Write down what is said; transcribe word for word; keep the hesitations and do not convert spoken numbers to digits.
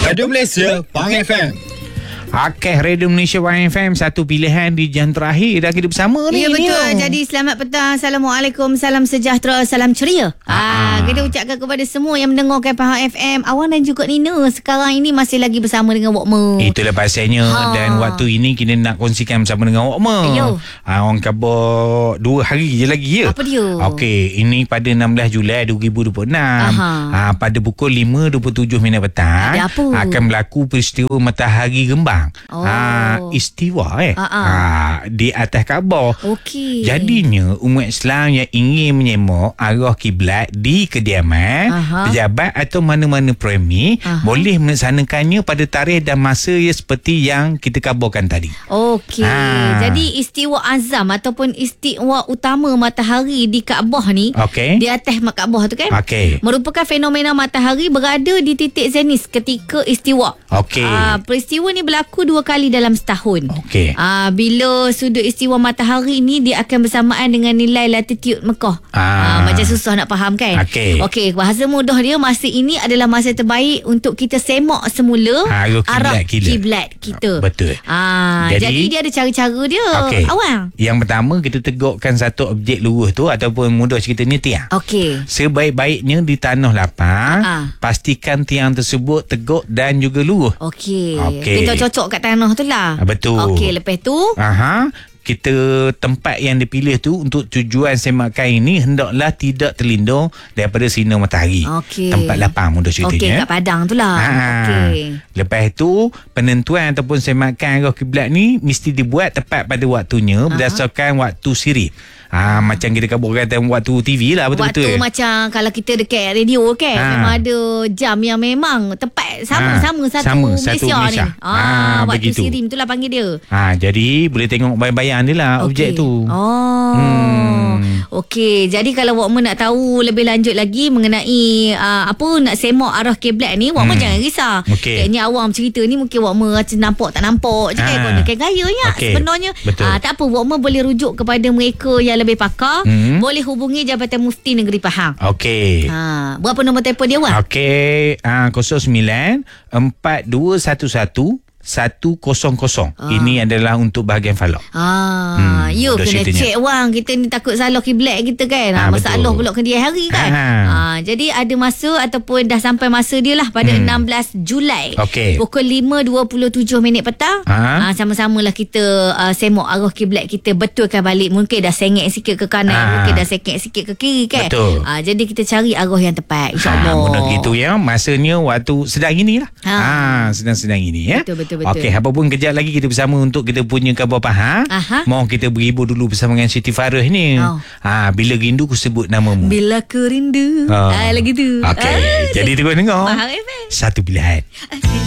Radio Malaysia, Pang F M. Okey, Radio Malaysia Pang F M, satu pilihan di jam terakhir dah kita bersama ni. Ya betul. Ni. Jadi selamat petang. Assalamualaikum. Salam sejahtera. Salam ceria. Ah, kita ucapkan kepada semua yang mendengarkan Pahang F M. Awan dan juga Nina sekarang ini masih lagi bersama dengan Wokmer. Itulah pasalnya. Ha. Dan waktu ini kita nak kongsikan bersama dengan Wokmer. Yo. Ha, orang khabar dua hari je lagi ya. Apa dia? Okey, ini pada enam belas Julai dua ribu dua puluh enam. Ha, pada pukul lima dua puluh tujuh minit petang. Ada apa? Akan berlaku peristiwa matahari gembang. Oh. Ha, istiwa eh. Ha-ha. Ha, di atas Kaabah. Okey. Jadinya umat Islam yang ingin menyemok arah kiblat di kediaman, Aha. pejabat atau mana-mana premi Aha. boleh melaksanakannya pada tarikh dan masa ya seperti yang kita kabarkan tadi. Okey. Ha. Jadi istiwa azam ataupun istiwa utama matahari di Kaabah ni, Okey. di atas Kaabah tu kan? Okey. Merupakan fenomena matahari berada di titik zenith ketika istiwa. Okey. Ah, peristiwa ni berlaku dua kali dalam setahun. Okey. Ah, bila sudut istiwa matahari ni dia akan bersamaan dengan nilai latitude Mekah. Ah. Ah, macam susah nak faham kan? Okey. Okey, bahasa mudah dia masa ini adalah masa terbaik untuk kita semak semula Ah, arah arah kiblat kita. kiblat kita. Ah, betul. Ah, Jadi- jadi, dia ada cara-cara dia. Okey. Awang. Yang pertama kita tegakkan satu objek lurus tu ataupun mudah ceritanya tiang. Okey. Sebaik-baiknya di tanah lapang, Ha-ha. pastikan tiang tersebut tegak dan juga lurus. Okey. Okey. Kita cocok kat tanah tu lah. Ah, betul. Okey, lepas tu Aha, kita tempat yang dipilih tu untuk tujuan semakan ini hendaklah tidak terlindung daripada sinar matahari. Okey. Tempat lapang mudah okey ceritanya. kat padang tu lah. Ha. Okey. Lepas tu penentuan ataupun semakan arah kiblat ni mesti dibuat tepat pada waktunya berdasarkan waktu sirip. Ha, macam kita kabarkan waktu T V lah betul-betul. Waktu macam kalau kita dekat radio kan, Ha. memang ada jam yang memang tepat sama Ha. sama satu Sama, Malaysia, satu Malaysia. ni. Ha, Ah, waktu begitu. sirim tu lah panggil dia. Ha, jadi boleh tengok bayang-bayang dia lah objek tu. Oh. Hmm. Okey, jadi kalau Wokmer nak tahu lebih lanjut lagi mengenai uh, apa nak semak arah kiblat ni, Wokmer Hmm. jangan risau. Okey. Ni awam cerita ni mungkin Wokmer macam nampak tak nampak je kan, Ah. gunakan gayanya. Okey. Sebenarnya Betul. ah, tak apa, Wokmer boleh rujuk kepada mereka yang lebih pakar. Hmm. Boleh hubungi Jabatan Mufti Negeri Pahang. Okey. Ha, berapa nombor telefon dia, Wan? Okey, uh, kosong sembilan empat dua satu satu satu kosong kosong. Ah. Ini adalah untuk bahagian falak. Ah, Hmm, you mudah kena ceritanya. cek wang. Kita ni takut salah kiblat kita kan. Ha, Ah, masalah betul. pula kena dia hari kan. Ha. Ah, jadi ada masa ataupun dah sampai masa dia lah pada Hmm. enam belas Julai. Okey. Pukul lima dua puluh tujuh minit petang. Ha. Ah, sama-samalah kita uh, semak arah kiblat kita, betulkan balik. Mungkin dah sengit sikit ke kanan, Ah. mungkin dah sengit sikit ke kiri kan. Betul. Ah, jadi kita cari arah yang tepat, Ha, insya-Allah. mudah gitu ya. Masanya waktu sedang ini lah. Ha. Ha, sedang-sedang ini ya. Betul, betul, betul. Okey, apapun kejap lagi kita bersama untuk kita punya khabar Pahang. Aha. Mohon kita berhibur dulu bersama dengan Siti Farah ni. Oh. Ha, bila rindu ku sebut namamu. Bila ku rindu. Ah. Ah, lagi tu. Okey, Ah, jadi terus dengar. Pahang F M. Satu pilihan. Okey.